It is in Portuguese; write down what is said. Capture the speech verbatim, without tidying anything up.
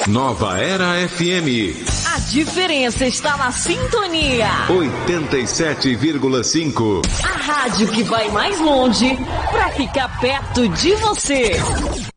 Nova Era F M. A diferença está na sintonia. oitenta e sete vírgula cinco. A rádio que vai mais longe para ficar perto de você.